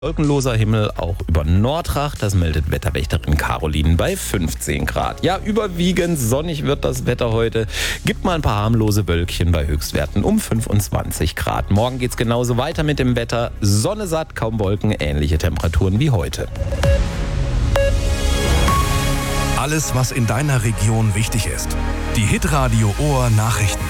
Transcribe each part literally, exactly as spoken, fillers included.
Wolkenloser Himmel auch über Nordrach, das meldet Wetterwächterin Caroline bei fünfzehn Grad. Ja, überwiegend sonnig wird das Wetter heute. Gibt mal ein paar harmlose Wölkchen bei Höchstwerten um fünfundzwanzig Grad. Morgen geht's genauso weiter mit dem Wetter. Sonne satt, kaum Wolken, ähnliche Temperaturen wie heute. Alles, was in deiner Region wichtig ist. Die Hitradio Ohr Nachrichten.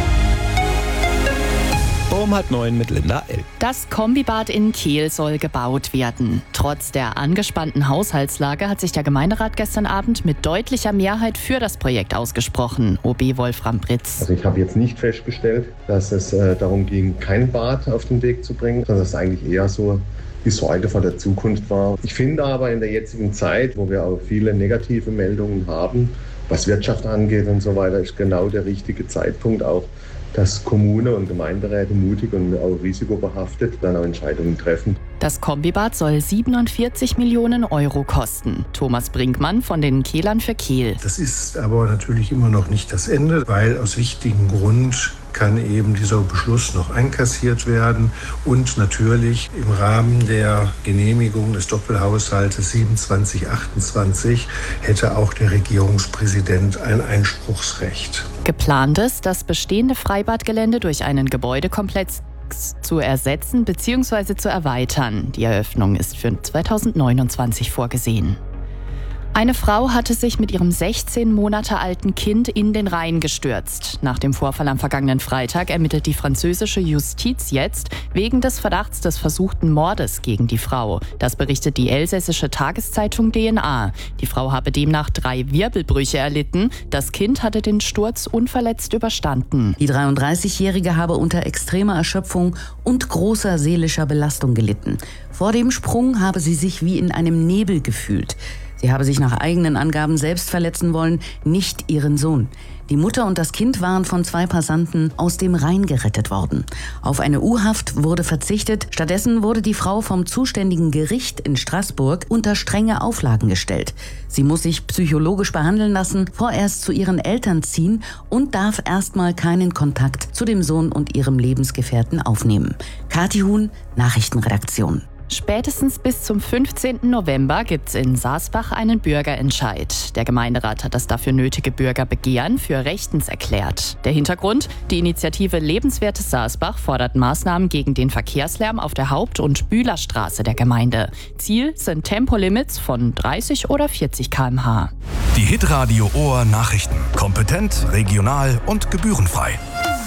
Um halb neun mit Linda L. Das Kombibad in Kehl soll gebaut werden. Trotz der angespannten Haushaltslage hat sich der Gemeinderat gestern Abend mit deutlicher Mehrheit für das Projekt ausgesprochen. O B Wolfram Britz. Also ich habe jetzt nicht festgestellt, dass es äh, darum ging, kein Bad auf den Weg zu bringen, sondern dass es eigentlich eher so die Sorge vor der Zukunft war. Ich finde aber in der jetzigen Zeit, wo wir auch viele negative Meldungen haben, was Wirtschaft angeht und so weiter, ist genau der richtige Zeitpunkt auch, dass Kommune und Gemeinderäte mutig und auch risikobehaftet dann auch Entscheidungen treffen. Das Kombibad soll siebenundvierzig Millionen Euro kosten. Thomas Brinkmann von den Kehlern für Kehl. Das ist aber natürlich immer noch nicht das Ende, weil aus wichtigem Grund kann eben dieser Beschluss noch einkassiert werden. Und natürlich im Rahmen der Genehmigung des Doppelhaushaltes siebenundzwanzig achtundzwanzig hätte auch der Regierungspräsident ein Einspruchsrecht. Geplant ist, das bestehende Freibadgelände durch einen Gebäudekomplex zu ersetzen bzw. zu erweitern. Die Eröffnung ist für zweitausendneunundzwanzig vorgesehen. Eine Frau hatte sich mit ihrem sechzehn Monate alten Kind in den Rhein gestürzt. Nach dem Vorfall am vergangenen Freitag ermittelt die französische Justiz jetzt wegen des Verdachts des versuchten Mordes gegen die Frau. Das berichtet die elsässische Tageszeitung D N A. Die Frau habe demnach drei Wirbelbrüche erlitten. Das Kind hatte den Sturz unverletzt überstanden. Die dreiunddreißigjährige habe unter extremer Erschöpfung und großer seelischer Belastung gelitten. Vor dem Sprung habe sie sich wie in einem Nebel gefühlt. Sie habe sich nach eigenen Angaben selbst verletzen wollen, nicht ihren Sohn. Die Mutter und das Kind waren von zwei Passanten aus dem Rhein gerettet worden. Auf eine U-Haft wurde verzichtet. Stattdessen wurde die Frau vom zuständigen Gericht in Straßburg unter strenge Auflagen gestellt. Sie muss sich psychologisch behandeln lassen, vorerst zu ihren Eltern ziehen und darf erstmal keinen Kontakt zu dem Sohn und ihrem Lebensgefährten aufnehmen. Kathi Huhn, Nachrichtenredaktion. Spätestens bis zum fünfzehnten November gibt es in Saasbach einen Bürgerentscheid. Der Gemeinderat hat das dafür nötige Bürgerbegehren für rechtens erklärt. Der Hintergrund? Die Initiative Lebenswertes Saasbach fordert Maßnahmen gegen den Verkehrslärm auf der Haupt- und Bühlerstraße der Gemeinde. Ziel sind Tempolimits von dreißig oder vierzig Kilometer pro Stunde. Die Hitradio Ohr Nachrichten. Kompetent, regional und gebührenfrei.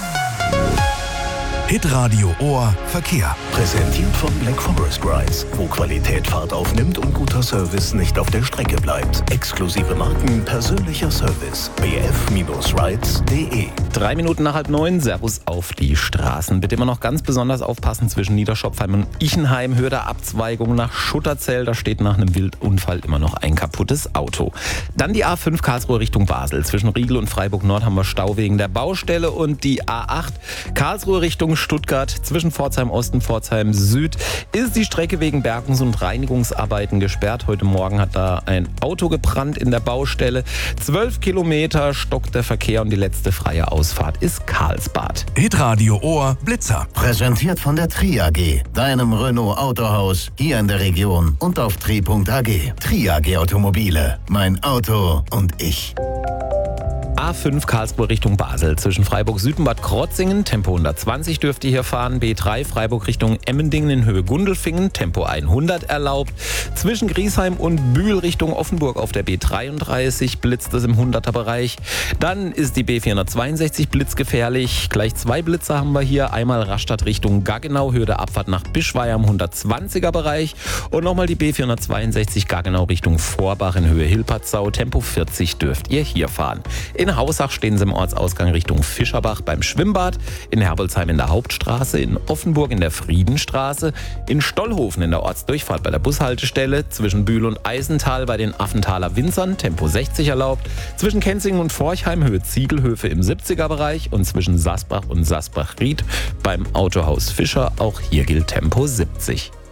Hitradio Ohr Verkehr. Präsentiert von Black Forest Rides, wo Qualität Fahrt aufnimmt und guter Service nicht auf der Strecke bleibt. Exklusive Marken, persönlicher Service. b f Rides punkt d e. Drei Minuten nach halb neun, Servus auf die Straßen. Bitte immer noch ganz besonders aufpassen zwischen Niederschopfheim und Ichenheim. Höhe der Abzweigung nach Schutterzell. Da steht nach einem Wildunfall immer noch ein kaputtes Auto. Dann die A fünf Karlsruhe Richtung Basel. Zwischen Riegel und Freiburg Nord haben wir Stau wegen der Baustelle. Und die A acht Karlsruhe Richtung Stuttgart. Zwischen Pforzheim Ost und Pforzheim Süd ist die Strecke wegen Bergungs- und Reinigungsarbeiten gesperrt. Heute Morgen hat da ein Auto gebrannt in der Baustelle. Zwölf Kilometer stockt der Verkehr und die letzte freie Ausfahrt ist Karlsbad. Hitradio Ohr Blitzer. Präsentiert von der Tri A G, deinem Renault Autohaus hier in der Region und auf tri punkt a g. Tri A G Automobile. Mein Auto und ich. A fünf Karlsruhe Richtung Basel. Zwischen Freiburg Süd und Bad Krotzingen. Tempo hundertzwanzig dürft ihr hier fahren. B drei Freiburg Richtung Emmendingen in Höhe Gundelfingen. Tempo hundert erlaubt. Zwischen Griesheim und Bühl Richtung Offenburg auf der B dreiunddreißig blitzt es im hunderter Bereich. Dann ist die B vierhundertzweiundsechzig blitzgefährlich. Gleich zwei Blitzer haben wir hier. Einmal Rastatt Richtung Gaggenau. Höhe der Abfahrt nach Bischweier im hundertzwanziger Bereich. Und nochmal die B vierhundertzweiundsechzig Gaggenau Richtung Vorbach in Höhe Hilpertzau. Tempo vierzig dürft ihr hier fahren. In Hausach stehen sie im Ortsausgang Richtung Fischerbach beim Schwimmbad, in Herbolzheim in der Hauptstraße, in Offenburg in der Friedenstraße, in Stollhofen in der Ortsdurchfahrt bei der Bushaltestelle, zwischen Bühl und Eisental bei den Affenthaler Winzern, Tempo sechzig erlaubt, zwischen Kenzingen und Forchheim Höhe Ziegelhöfe im siebziger Bereich und zwischen Sasbach und Sasbach-Ried beim Autohaus Fischer, auch hier gilt Tempo siebzig.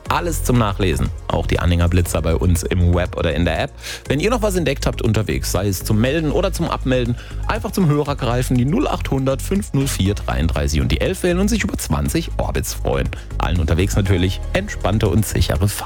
alles zum Nachlesen. Auch die Anhängerblitzer bei uns im Web oder in der App. Wenn ihr noch was entdeckt habt unterwegs, sei es zum Melden oder zum Abmelden, einfach zum Hörer greifen, die null acht hundert fünf null vier dreiunddreißig und die elf wählen und sich über zwanzig Orbits freuen. Allen unterwegs natürlich entspannte und sichere Fahrt.